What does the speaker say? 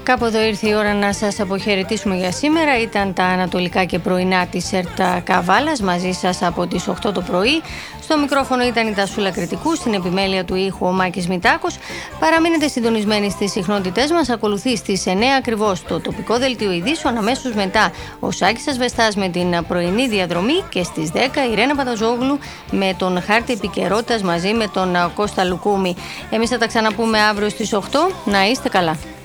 κάπου εδώ ήρθε η ώρα να σας αποχαιρετήσουμε για σήμερα. Ήταν τα ανατολικά και πρωινά της ΕΡΤ Καβάλας μαζί σας από τις 8 το πρωί. Στο μικρόφωνο ήταν η Τασούλα Κρητικού, στην επιμέλεια του ήχου ο Μάκης Μητάκος. Παραμείνετε συντονισμένοι στις συχνότητές μας. Ακολουθεί στις 9 ακριβώς το τοπικό δελτίο ειδήσεων. Αμέσως μετά ο Σάκης Ασβεστάς με την πρωινή διαδρομή και στις 10 η Ρένα Παταζόγλου με τον χάρτη επικαιρότητας μαζί με τον Κώστα Λουκούμη. Εμείς θα τα ξαναπούμε αύριο στις 8. Να είστε καλά.